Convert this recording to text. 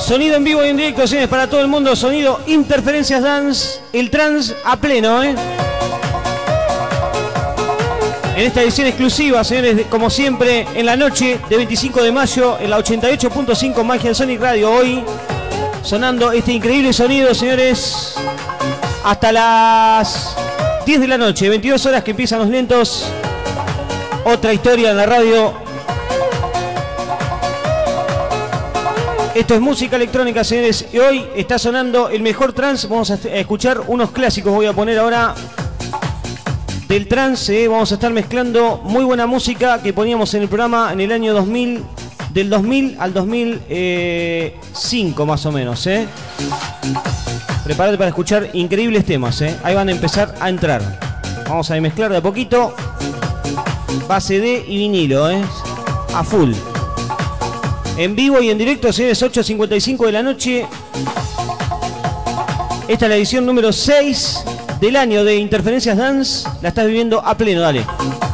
Sonido en vivo y en directo, señores, para todo el mundo. Sonido Interferencias Dance, el trance a pleno, En esta edición exclusiva, señores, como siempre, en la noche de 25 de mayo, en la 88.5 Magia Sonic Radio, hoy sonando este increíble sonido, señores, hasta las 10 de la noche, 22 horas que empiezan los lentos. Otra historia en la radio. Esto es música electrónica, señores, y hoy está sonando el mejor trance. Vamos a escuchar unos clásicos, voy a poner ahora del trance. Vamos a estar mezclando muy buena música que poníamos en el programa en el año 2000, del 2000 al 2005 más o menos, Prepárate para escuchar increíbles temas, Ahí van a empezar a entrar. Vamos a mezclar de a poquito. Base D y vinilo, a full. En vivo y en directo, señores, 8:55 de la noche. Esta es la edición número 6 del año de Interferencias Dance. La estás viviendo a pleno, dale.